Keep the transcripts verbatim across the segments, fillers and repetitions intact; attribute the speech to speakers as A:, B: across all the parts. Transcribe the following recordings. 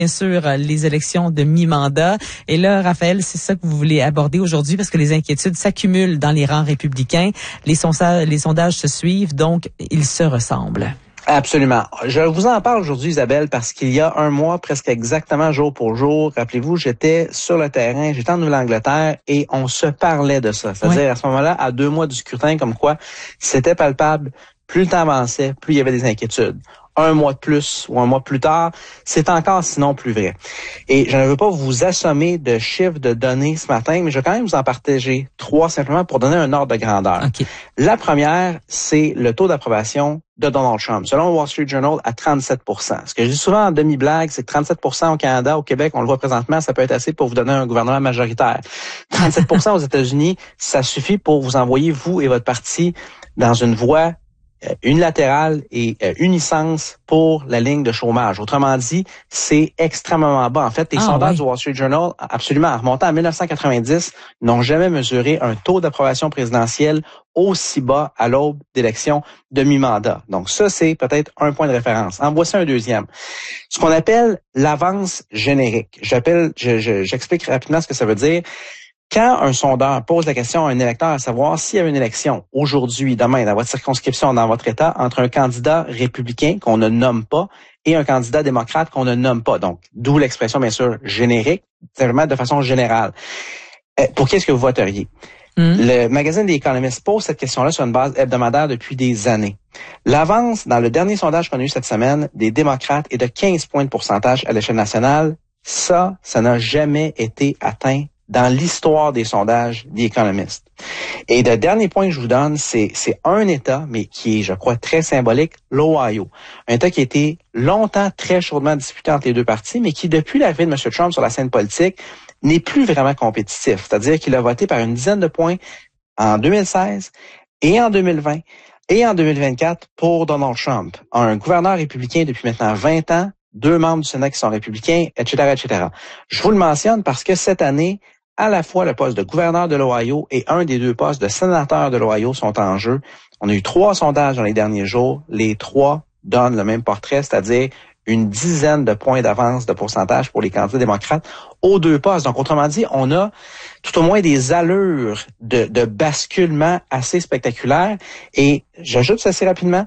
A: bien sûr, les élections de mi-mandat. Et là, Raphaël, c'est ça que vous voulez aborder aujourd'hui parce que les inquiétudes s'accumulent dans les rangs républicains. Les sondages, les sondages se suivent, donc ils se ressemblent.
B: Absolument. Je vous en parle aujourd'hui, Isabelle, parce qu'il y a un mois, presque exactement jour pour jour, rappelez-vous, j'étais sur le terrain, j'étais en Nouvelle-Angleterre et on se parlait de ça. C'est-à-dire, oui. à ce moment-là, à deux mois du scrutin, comme quoi c'était palpable, plus le temps avançait, plus il y avait des inquiétudes. Un mois de plus ou un mois plus tard, c'est encore sinon plus vrai. Et je ne veux pas vous assommer de chiffres, de données ce matin, mais je vais quand même vous en partager trois simplement pour donner un ordre de grandeur. Okay. La première, c'est le taux d'approbation de Donald Trump. Selon Wall Street Journal, à trente-sept pour cent. Ce que je dis souvent en demi-blague, c'est que trente-sept pour cent au Canada, au Québec, on le voit présentement, ça peut être assez pour vous donner un gouvernement majoritaire. trente-sept pour cent aux États-Unis, ça suffit pour vous envoyer, vous et votre parti, dans une voie unilatérale et euh, unisens pour la ligne de chômage. Autrement dit, c'est extrêmement bas. En fait, les ah, sondages oui. du Wall Street Journal, absolument, remontant à dix-neuf cent quatre-vingt-dix, n'ont jamais mesuré un taux d'approbation présidentielle aussi bas à l'aube d'élections de mi-mandat. Donc ça, c'est peut-être un point de référence. En voici un deuxième. Ce qu'on appelle l'avance générique. J'appelle, je, je, j'explique rapidement ce que ça veut dire. Quand un sondeur pose la question à un électeur à savoir s'il y a une élection aujourd'hui, demain, dans votre circonscription, dans votre État, entre un candidat républicain qu'on ne nomme pas et un candidat démocrate qu'on ne nomme pas, donc d'où l'expression bien sûr générique, simplement de façon générale. Euh, pour qui est-ce que vous voteriez? Mmh. Le magazine The Economist pose cette question-là sur une base hebdomadaire depuis des années. L'avance dans le dernier sondage qu'on a eu cette semaine des démocrates est de quinze points de pourcentage à l'échelle nationale. Ça, ça n'a jamais été atteint dans l'histoire des sondages The Economist. Et le dernier point que je vous donne, c'est, c'est un État, mais qui est, je crois, très symbolique, l'Ohio. Un État qui a été longtemps très chaudement disputé entre les deux partis, mais qui, depuis l'arrivée de M. Trump sur la scène politique, n'est plus vraiment compétitif. C'est-à-dire qu'il a voté par une dizaine de points en deux mille seize et en deux mille vingt et en deux mille vingt-quatre pour Donald Trump. Un gouverneur républicain depuis maintenant vingt ans, deux membres du Sénat qui sont républicains, et cetera, et cetera. Je vous le mentionne parce que cette année, à la fois le poste de gouverneur de l'Ohio et un des deux postes de sénateur de l'Ohio sont en jeu. On a eu trois sondages dans les derniers jours. Les trois donnent le même portrait, c'est-à-dire une dizaine de points d'avance de pourcentage pour les candidats démocrates aux deux postes. Donc, autrement dit, on a tout au moins des allures de, de basculement assez spectaculaires. Et j'ajoute assez rapidement,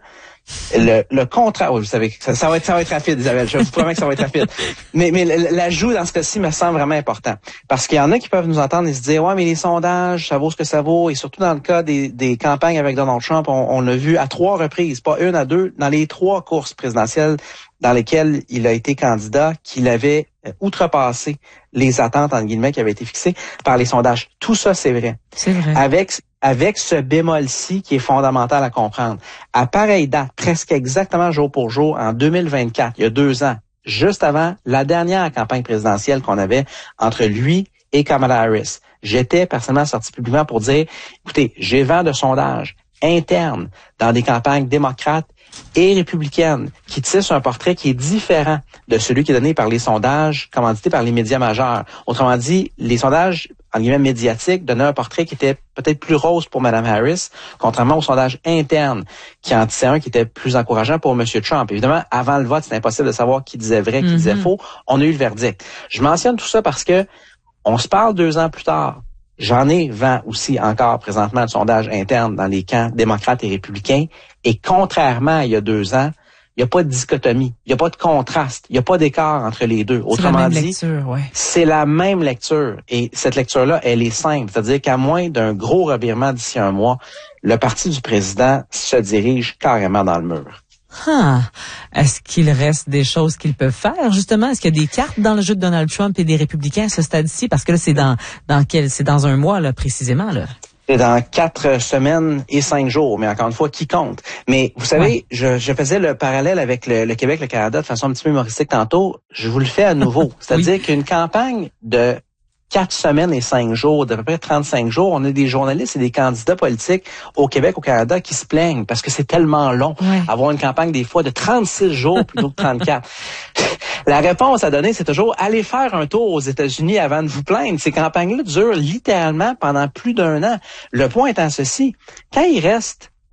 B: le, le contrat, oui, vous savez, ça, ça va être, ça va être rapide, Isabelle. Je vous promets que ça va être rapide. Mais, mais l'ajout dans ce cas-ci me semble vraiment important. Parce qu'il y en a qui peuvent nous entendre et se dire, ouais, mais les sondages, ça vaut ce que ça vaut. Et surtout dans le cas des, des campagnes avec Donald Trump, on, on l'a vu à trois reprises, pas une, à deux, dans les trois courses présidentielles dans lesquelles il a été candidat, qu'il avait outrepassé les attentes, entre guillemets, qui avaient été fixées par les sondages. Tout ça, c'est vrai.
A: C'est vrai.
B: Avec, avec ce bémol-ci qui est fondamental à comprendre. À pareille date, presque exactement jour pour jour, en deux mille vingt-quatre, il y a deux ans, juste avant la dernière campagne présidentielle qu'on avait entre lui et Kamala Harris, j'étais personnellement sorti publiquement pour dire, écoutez, j'ai vent de sondages internes dans des campagnes démocrates et républicaine qui tisse un portrait qui est différent de celui qui est donné par les sondages commandités par les médias majeurs. Autrement dit, les sondages en guillemets médiatiques donnaient un portrait qui était peut-être plus rose pour Mme Harris, contrairement aux sondages internes qui en disaient un qui était plus encourageant pour M. Trump. Évidemment, avant le vote, c'est impossible de savoir qui disait vrai, qui mm-hmm. disait faux. On a eu le verdict. Je mentionne tout ça parce que on se parle deux ans plus tard. J'en ai vent aussi encore présentement de sondages internes dans les camps démocrates et républicains. Et contrairement à il y a deux ans, il n'y a pas de dichotomie, il n'y a pas de contraste, il n'y a pas d'écart entre les deux. Autrement dit,
A: lecture, ouais.
B: c'est la même lecture. Et cette lecture-là, elle est simple. C'est-à-dire qu'à moins d'un gros revirement d'ici un mois, le parti du président se dirige carrément dans le mur.
A: Ah, est-ce qu'il reste des choses qu'ils peuvent faire, justement? Est-ce qu'il y a des cartes dans le jeu de Donald Trump et des républicains à ce stade-ci? Parce que là, c'est dans, dans quel, c'est dans un mois, là, précisément, là.
B: C'est dans quatre semaines et cinq jours, mais encore une fois, qui compte? Mais vous savez, ouais. je, je faisais le parallèle avec le, le Québec, le Canada de façon un petit peu humoristique tantôt. Je vous le fais à nouveau. C'est-à-dire oui. qu'une campagne de quatre semaines et cinq jours, d'à peu près trente-cinq jours, on a des journalistes et des candidats politiques au Québec, au Canada, qui se plaignent parce que c'est tellement long. Ouais. Avoir une campagne des fois de trente-six jours plutôt que trente-quatre. La réponse à donner, c'est toujours allez faire un tour aux États-Unis avant de vous plaindre. Ces campagnes-là durent littéralement pendant plus d'un an. Le point étant ceci, quand il reste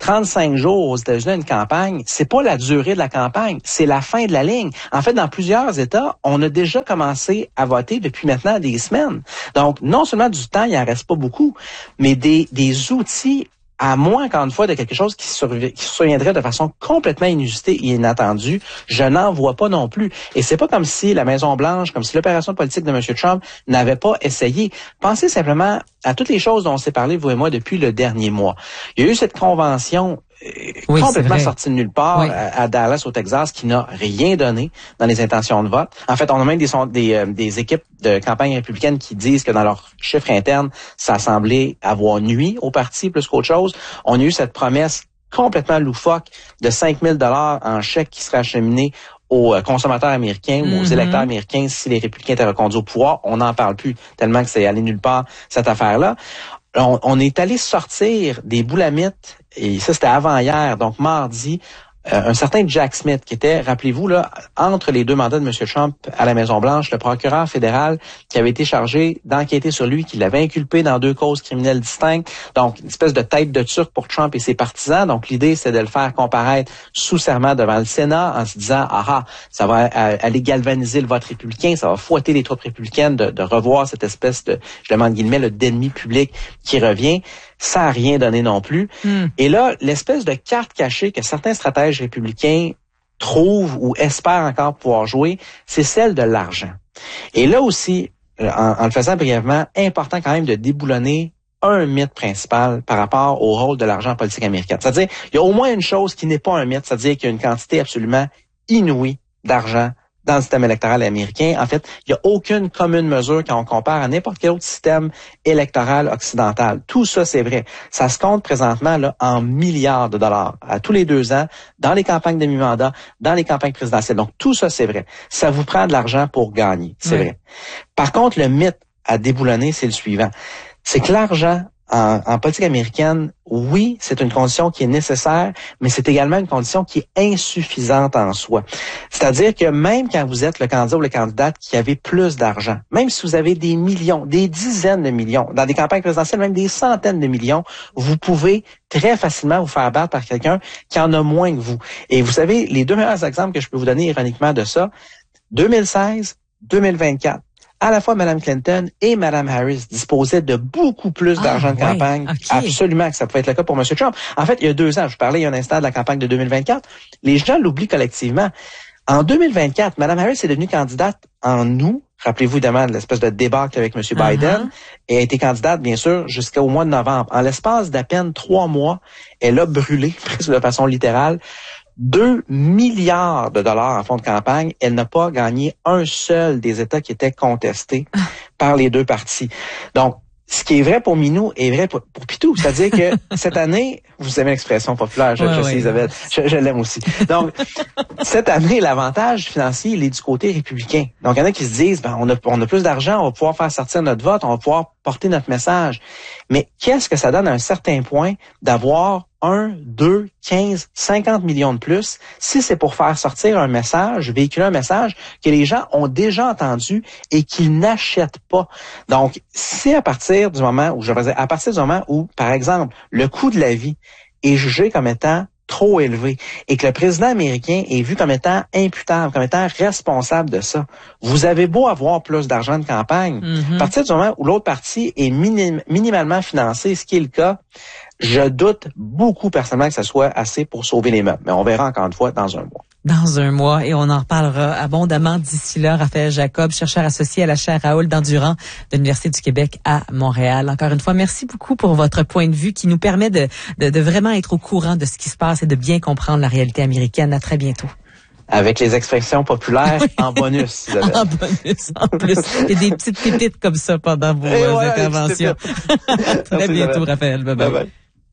B: trente-cinq jours aux États-Unis, une campagne, c'est pas la durée de la campagne, c'est la fin de la ligne. En fait, dans plusieurs États, on a déjà commencé à voter depuis maintenant des semaines. Donc, non seulement du temps, il en reste pas beaucoup, mais des, des outils, à moins encore une fois de quelque chose qui, survi- qui surviendrait de façon complètement inusitée et inattendue, je n'en vois pas non plus. Et c'est pas comme si la Maison-Blanche, comme si l'opération politique de M. Trump n'avait pas essayé. Pensez simplement à toutes les choses dont on s'est parlé, vous et moi, depuis le dernier mois. Il y a eu cette convention oui, complètement sortie de nulle part oui. à, à Dallas, au Texas, qui n'a rien donné dans les intentions de vote. En fait, on a même des, des, euh, des équipes de campagne républicaine qui disent que dans leurs chiffres internes, ça semblait avoir nui au parti plus qu'autre chose. On a eu cette promesse complètement loufoque de cinq mille dollars en chèque qui serait acheminé aux consommateurs américains mm-hmm. ou aux électeurs américains si les républicains étaient reconduits au pouvoir. On n'en parle plus tellement que c'est allé nulle part, cette affaire-là. On, on est allé sortir des boulamites, et ça c'était avant hier, donc mardi, euh, un certain Jack Smith qui était, rappelez-vous, là, entre les deux mandats de M. Trump à la Maison-Blanche, le procureur fédéral qui avait été chargé d'enquêter sur lui, qui l'avait inculpé dans deux causes criminelles distinctes, donc une espèce de tête de turc pour Trump et ses partisans. Donc l'idée, c'est de le faire comparaître sous serment devant le Sénat en se disant, ah ah, ça va aller galvaniser le vote républicain, ça va fouetter les troupes républicaines de, de revoir cette espèce de, je demande guillemets, le d'ennemi public qui revient. Ça n'a rien donné non plus. Mm. Et là, l'espèce de carte cachée que certains stratèges républicains trouvent ou espèrent encore pouvoir jouer, c'est celle de l'argent. Et là aussi, en, en le faisant brièvement, important quand même de déboulonner un mythe principal par rapport au rôle de l'argent en politique américaine. C'est-à-dire, il y a au moins une chose qui n'est pas un mythe, c'est-à-dire qu'il y a une quantité absolument inouïe d'argent dans le système électoral américain. En fait, il n'y a aucune commune mesure quand on compare à n'importe quel autre système électoral occidental. Tout ça, c'est vrai. Ça se compte présentement là en milliards de dollars à tous les deux ans, dans les campagnes de mi-mandat, dans les campagnes présidentielles. Donc, tout ça, c'est vrai. Ça vous prend de l'argent pour gagner. C'est oui. vrai. Par contre, le mythe à déboulonner, c'est le suivant. C'est que l'argent En, en politique américaine, oui, c'est une condition qui est nécessaire, mais c'est également une condition qui est insuffisante en soi. C'est-à-dire que même quand vous êtes le candidat ou le candidate qui avait plus d'argent, même si vous avez des millions, des dizaines de millions, dans des campagnes présidentielles, même des centaines de millions, vous pouvez très facilement vous faire battre par quelqu'un qui en a moins que vous. Et vous savez, les deux meilleurs exemples que je peux vous donner ironiquement de ça, deux mille seize, deux mille vingt-quatre. À la fois Mme Clinton et Mme Harris disposaient de beaucoup plus d'argent ah, de campagne. Ouais, okay. Absolument que ça pouvait être le cas pour M. Trump. En fait, il y a deux ans, je parlais il y a un instant de la campagne de deux mille vingt-quatre. Les gens l'oublient collectivement. En deux mille vingt-quatre, Mme Harris est devenue candidate en août. Rappelez-vous évidemment de l'espèce de débâcle avec M. Uh-huh. Biden. Et a été candidate, bien sûr, jusqu'au mois de novembre. En l'espace d'à peine trois mois, elle a brûlé, presque de façon littérale, deux milliards de dollars en fonds de campagne. Elle n'a pas gagné un seul des États qui étaient contestés par les deux partis. Donc, ce qui est vrai pour Minou est vrai pour, pour Pitou. C'est-à-dire que cette année, vous avez l'expression populaire, je, ouais, je sais, ouais. Isabelle, je, je l'aime aussi. Donc, cette année, l'avantage financier, il est du côté républicain. Donc, il y en a qui se disent, ben, on a, on a plus d'argent, on va pouvoir faire sortir notre vote, on va pouvoir porter notre message. Mais qu'est-ce que ça donne à un certain point d'avoir un, deux, quinze, cinquante millions de plus si c'est pour faire sortir un message, véhiculer un message que les gens ont déjà entendu et qu'ils n'achètent pas. Donc, c'est à partir du moment où, je veux dire, à partir du moment où, par exemple, le coût de la vie est jugé comme étant trop élevé et que le président américain est vu comme étant imputable, comme étant responsable de ça. Vous avez beau avoir plus d'argent de campagne, mm-hmm. à partir du moment où l'autre parti est minim- minimalement financé, ce qui est le cas, je doute beaucoup personnellement que ça soit assez pour sauver les meubles. Mais on verra encore une fois dans un mois.
A: Dans un mois, et on en reparlera abondamment d'ici là. Raphaël Jacob, chercheur associé à la chaire Raoul Dandurand de l'Université du Québec à Montréal. Encore une fois, merci beaucoup pour votre point de vue qui nous permet de, de, de vraiment être au courant de ce qui se passe et de bien comprendre la réalité américaine. À très bientôt.
B: Avec les expressions populaires en bonus.
A: En bonus, en plus. Et des petites pépites comme ça pendant vos euh, voilà, interventions. Très bientôt, Raphaël. Bye bye. bye, bye.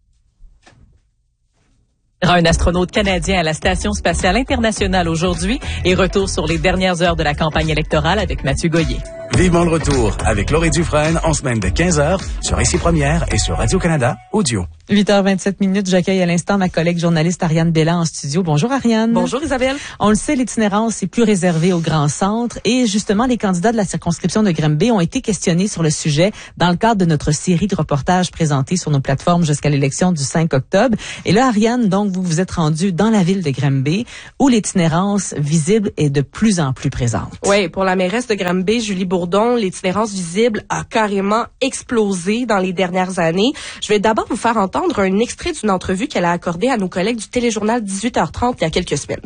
A: Un astronaute canadien à la Station spatiale internationale aujourd'hui et retour sur les dernières heures de la campagne électorale avec Mathieu Goyer.
C: Vivement le retour avec Laurie Dufresne en semaine de quinze heures sur Ici Première et sur Radio-Canada Audio.
A: huit heures vingt-sept minutes, j'accueille à l'instant ma collègue journaliste Ariane Belland en studio. Bonjour Ariane.
C: Bonjour Isabelle.
A: On le sait, l'itinérance est plus réservée aux grands centres et justement les candidats de la circonscription de Granby ont été questionnés sur le sujet dans le cadre de notre série de reportages présentés sur nos plateformes jusqu'à l'élection du cinq octobre. Et là, Ariane, donc vous vous êtes rendue dans la ville de Granby où l'itinérance visible est de plus en plus présente.
C: Oui, pour la mairesse de Granby, Julie Bourdon, l'itinérance visible a carrément explosé dans les dernières années. Je vais d'abord vous faire entendre un extrait d'une entrevue qu'elle a accordée à nos collègues du téléjournal dix-huit heures trente il y a quelques semaines.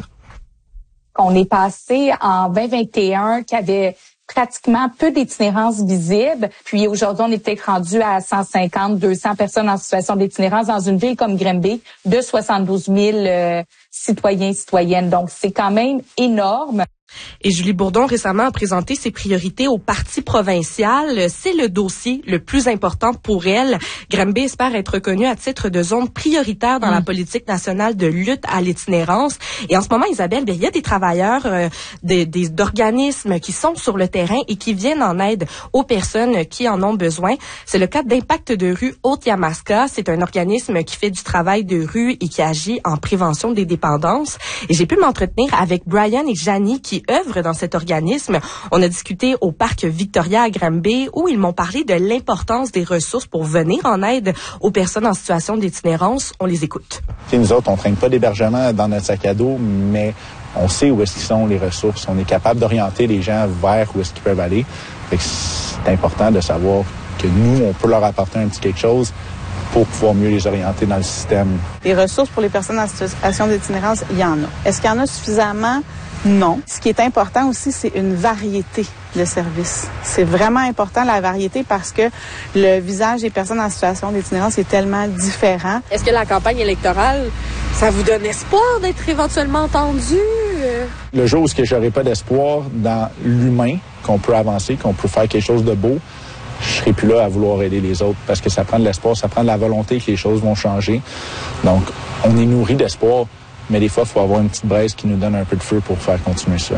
D: On est passé en vingt vingt et un qu'il y avait pratiquement peu d'itinérance visible. Puis aujourd'hui, on est peut-être rendu à cent cinquante, deux cents personnes en situation d'itinérance dans une ville comme Granby de soixante-douze mille euh, citoyens et citoyennes. Donc, c'est quand même énorme.
C: Et Julie Bourdon récemment a présenté ses priorités au parti provincial. C'est le dossier le plus important pour elle. Granby espère être reconnue à titre de zone prioritaire dans mmh. la politique nationale de lutte à l'itinérance. Et en ce moment, Isabelle, bien, il y a des travailleurs euh, des, des, d'organismes qui sont sur le terrain et qui viennent en aide aux personnes qui en ont besoin. C'est le cas d'Impact de rue Haute-Yamaska. C'est un organisme qui fait du travail de rue et qui agit en prévention des dépendances. Et j'ai pu m'entretenir avec Brian et Janie qui œuvrent dans cet organisme. On a discuté au parc Victoria à Granby où ils m'ont parlé de l'importance des ressources pour venir en aide aux personnes en situation d'itinérance. On les écoute.
E: Et nous autres, on ne traîne pas d'hébergement dans notre sac à dos, mais on sait où est-ce qu'ils sont les ressources. On est capable d'orienter les gens vers où est-ce qu'ils peuvent aller. Fait que c'est important de savoir que nous, on peut leur apporter un petit quelque chose pour pouvoir mieux les orienter dans le système.
F: Les ressources pour les personnes en situation d'itinérance, il y en a. Est-ce qu'il y en a suffisamment? Non. Ce qui est important aussi, c'est une variété de services. C'est vraiment important, la variété, parce que le visage des personnes en situation d'itinérance est tellement différent.
C: Est-ce que la campagne électorale, ça vous donne espoir d'être éventuellement entendu?
E: Le jour où je n'aurai pas d'espoir dans l'humain, qu'on peut avancer, qu'on peut faire quelque chose de beau, je serai plus là à vouloir aider les autres, parce que ça prend de l'espoir, ça prend de la volonté que les choses vont changer. Donc, on est nourri d'espoir. Mais des fois, il faut avoir une petite braise qui nous donne un peu de feu pour faire continuer ça.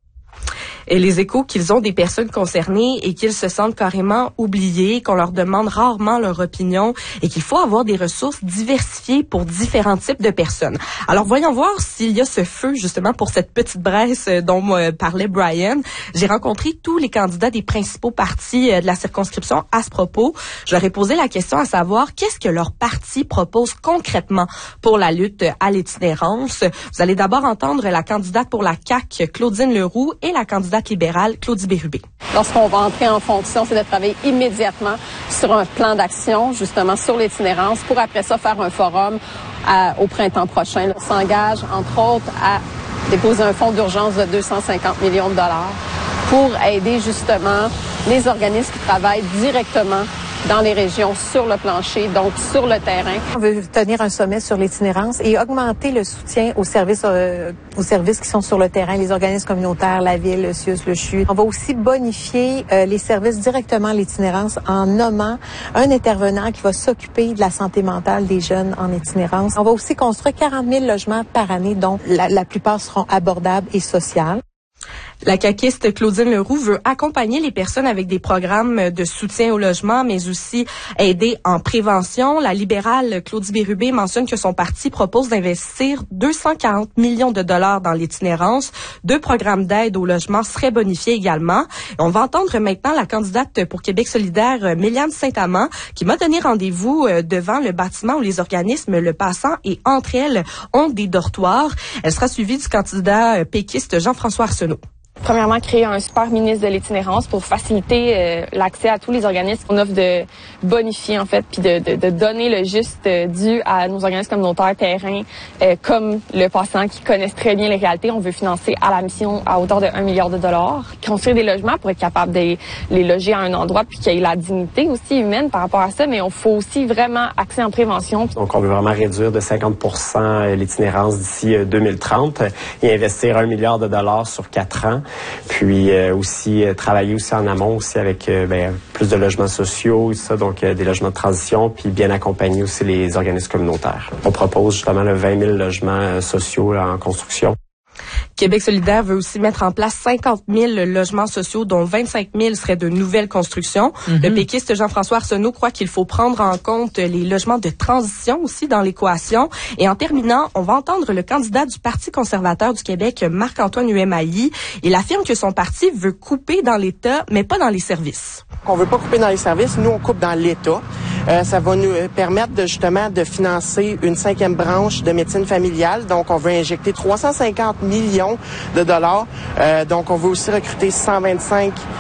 C: Et les échos qu'ils ont des personnes concernées et qu'ils se sentent carrément oubliés, qu'on leur demande rarement leur opinion et qu'il faut avoir des ressources diversifiées pour différents types de personnes. Alors, voyons voir s'il y a ce feu, justement, pour cette petite braise dont euh, parlait Brian. J'ai rencontré tous les candidats des principaux partis euh, de la circonscription à ce propos. Je leur ai posé la question à savoir qu'est-ce que leur parti propose concrètement pour la lutte à l'itinérance. Vous allez d'abord entendre la candidate pour la C A Q, Claudine Leroux, et la candidate libérale, Claudie Bérubé.
G: Lorsqu'on va entrer en fonction, c'est de travailler immédiatement sur un plan d'action, justement, sur l'itinérance, pour après ça faire un forum à, au printemps prochain. On s'engage, entre autres, à déposer un fonds d'urgence de deux cent cinquante millions de dollars pour aider, justement, les organismes qui travaillent directement dans les régions, sur le plancher, donc sur le terrain.
H: On veut tenir un sommet sur l'itinérance et augmenter le soutien aux services euh, aux services qui sont sur le terrain, les organismes communautaires, la ville, le C I U S, le C H U. On va aussi bonifier euh, les services directement à l'itinérance en nommant un intervenant qui va s'occuper de la santé mentale des jeunes en itinérance. On va aussi construire quarante mille logements par année, dont la, la plupart seront abordables et sociales.
C: La caquiste Claudine Leroux veut accompagner les personnes avec des programmes de soutien au logement, mais aussi aider en prévention. La libérale Claudie Bérubé mentionne que son parti propose d'investir deux cent quarante millions de dollars dans l'itinérance. Deux programmes d'aide au logement seraient bonifiés également. On va entendre maintenant la candidate pour Québec solidaire, Méliane Saint-Amand, qui m'a donné rendez-vous devant le bâtiment où les organismes Le Passant et Entre elles ont des dortoirs. Elle sera suivie du candidat péquiste Jean-François Arsenault.
I: Premièrement, créer un super ministre de l'itinérance pour faciliter euh, l'accès à tous les organismes. On offre de bonifier, en fait, puis de, de, de donner le juste euh, dû à nos organismes communautaires terrain, euh, comme le Passant, qui connaissent très bien les réalités. On veut financer à la mission à hauteur de un milliard de dollars. Construire des logements pour être capable de les loger à un endroit, puis qu'il y ait la dignité aussi humaine par rapport à ça. Mais on faut aussi vraiment axer en prévention.
J: Donc, on veut vraiment réduire de cinquante pour cent l'itinérance d'ici deux mille trente et investir un milliard de dollars sur quatre ans. Puis euh, aussi euh, travailler aussi en amont aussi avec euh, ben, plus de logements sociaux, ça, donc euh, des logements de transition, puis bien accompagner aussi les organismes communautaires. On propose justement le vingt mille logements euh, sociaux là, en construction.
C: Québec solidaire veut aussi mettre en place cinquante mille logements sociaux, dont vingt-cinq mille seraient de nouvelles constructions. Mm-hmm. Le péquiste Jean-François Arsenault croit qu'il faut prendre en compte les logements de transition aussi dans l'équation. Et en terminant, on va entendre le candidat du Parti conservateur du Québec, Marc-Antoine Huet-Mailly. Il affirme que son parti veut couper dans l'État, mais pas dans les services.
K: On veut pas couper dans les services, nous on coupe dans l'État. Euh, ça va nous permettre de, justement de financer une cinquième branche de médecine familiale. Donc, on veut injecter trois cent cinquante millions de dollars. Euh, donc, on veut aussi recruter cent vingt-cinq